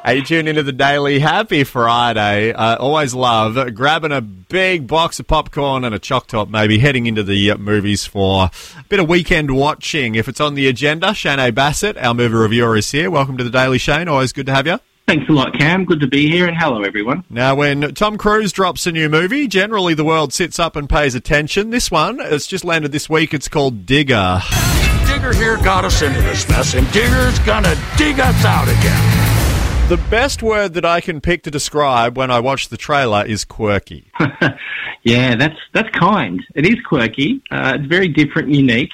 Hey, you tune into the Daily. Happy Friday. Always love grabbing a big box of popcorn and a choc top, maybe heading into the movies for a bit of weekend watching. If it's on the agenda, Shane Bassett, our movie reviewer, is here. Welcome to the Daily, Shane. Always good to have you. Thanks a lot, Cam. Good to be here, and hello, everyone. Now, when Tom Cruise drops a new movie, generally the world sits up and pays attention. This one, it's just landed this week. It's called Digger. Digger here got us into this mess, and Digger's gonna dig us out again. The best word that I can pick to describe when I watch the trailer is quirky. Yeah, that's kind. It is quirky. It's very different and unique.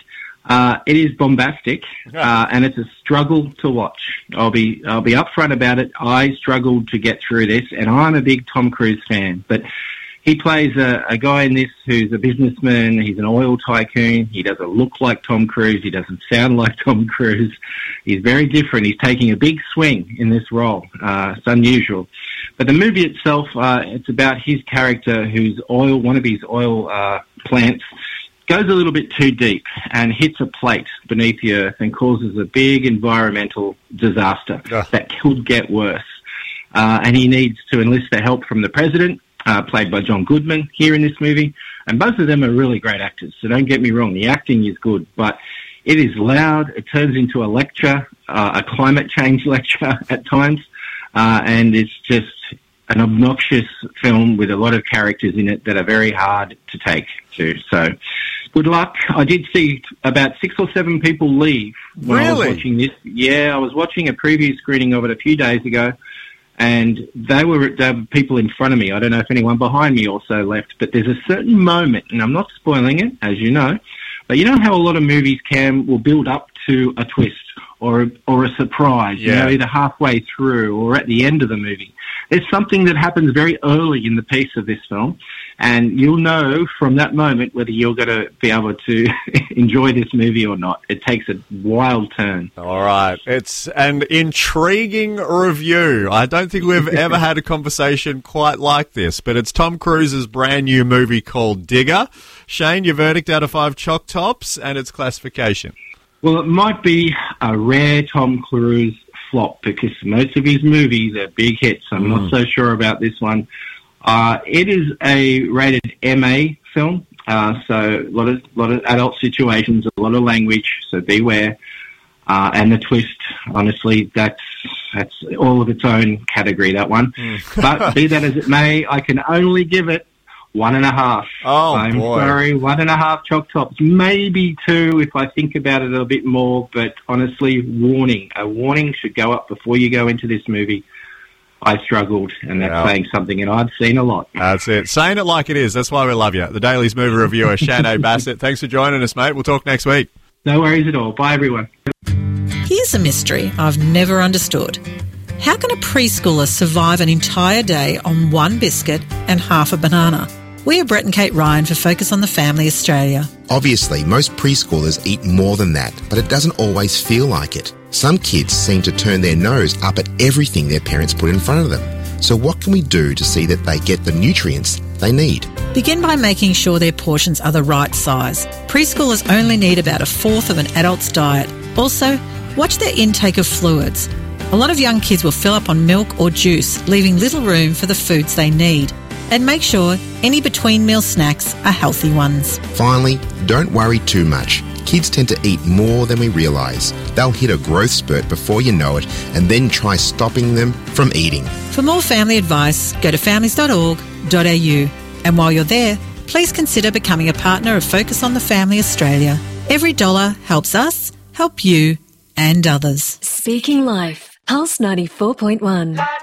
It is bombastic, and it's a struggle to watch. I'll be upfront about it. I struggled to get through this, and I'm a big Tom Cruise fan. But he plays a guy in this who's a businessman. He's an oil tycoon. He doesn't look like Tom Cruise. He doesn't sound like Tom Cruise. He's very different. He's taking a big swing in this role. It's unusual. But the movie itself, it's about his character whose one of his oil plants goes a little bit too deep and hits a plate beneath the earth and causes a big environmental disaster that could get worse. And he needs to enlist the help from the president, played by John Goodman here in this movie. And both of them are really great actors, so don't get me wrong, the acting is good, but it is loud. It turns into a lecture, a climate change lecture at times, and it's just an obnoxious film with a lot of characters in it that are very hard to take to. So, good luck. I did see about 6 or 7 people leave when I was watching this. Yeah, I was watching a preview screening of it a few days ago, and they were people in front of me. I don't know if anyone behind me also left, but there's a certain moment, and I'm not spoiling it, as you know, but you know how a lot of movies will build up to a twist or a surprise, either halfway through or at the end of the movie. There's something that happens very early in the piece of this film, and you'll know from that moment whether you're going to be able to enjoy this movie or not. It takes a wild turn. All right. It's an intriguing review. I don't think we've ever had a conversation quite like this, but it's Tom Cruise's brand new movie called Digger. Shane, your verdict out of 5 choc tops and its classification. Well, it might be a rare Tom Cruise flop because most of his movies are big hits. I'm not so sure about this one. It is a rated MA film, so a lot of adult situations, a lot of language, so beware. And the twist, honestly, that's all of its own category, that one. But be that as it may, I can only give it 1.5. Oh, I'm boy. sorry, 1.5 choc tops, maybe 2 if I think about it a bit more, but honestly, warning. A warning should go up before you go into this movie. I struggled, and that's saying something, and I've seen a lot. That's it. Saying it like it is. That's why we love you. The Daily's movie reviewer, Shane Bassett. Thanks for joining us, mate. We'll talk next week. No worries at all. Bye, everyone. Here's a mystery I've never understood. How can a preschooler survive an entire day on 1 biscuit and half a banana? We are Brett and Kate Ryan for Focus on the Family Australia. Obviously, most preschoolers eat more than that, but it doesn't always feel like it. Some kids seem to turn their nose up at everything their parents put in front of them. So what can we do to see that they get the nutrients they need? Begin by making sure their portions are the right size. Preschoolers only need about 1/4 of an adult's diet. Also, watch their intake of fluids. A lot of young kids will fill up on milk or juice, leaving little room for the foods they need. And make sure any between-meal snacks are healthy ones. Finally, don't worry too much. Kids tend to eat more than we realise. They'll hit a growth spurt before you know it, and then try stopping them from eating. For more family advice, go to families.org.au. And while you're there, please consider becoming a partner of Focus on the Family Australia. Every dollar helps us, help you, and others. Speaking Life, Pulse 94.1.